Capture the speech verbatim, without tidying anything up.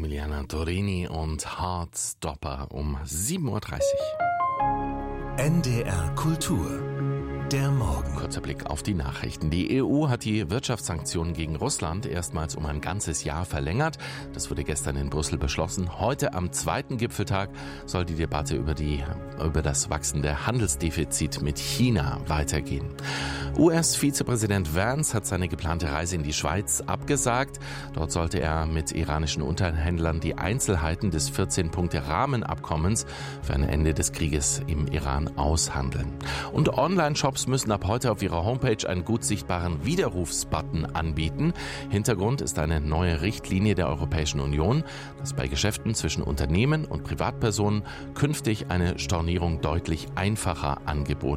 Emiliana Torini und Heartstopper um sieben Uhr dreißig. N D R Kultur. Der Morgen. Kurzer Blick auf die Nachrichten. Die E U hat die Wirtschaftssanktionen gegen Russland erstmals um ein ganzes Jahr verlängert. Das wurde gestern in Brüssel beschlossen. Heute am zweiten Gipfeltag soll die Debatte über, die, über das wachsende Handelsdefizit mit China weitergehen. U S-Vizepräsident Vance hat seine geplante Reise in die Schweiz abgesagt. Dort sollte er mit iranischen Unterhändlern die Einzelheiten des vierzehn-Punkte-Rahmenabkommens für ein Ende des Krieges im Iran aushandeln. Und Online-Shops müssen ab heute auf ihrer Homepage einen gut sichtbaren Widerrufsbutton anbieten. Hintergrund ist eine neue Richtlinie der Europäischen Union, dass bei Geschäften zwischen Unternehmen und Privatpersonen künftig eine Stornierung deutlich einfacher angeboten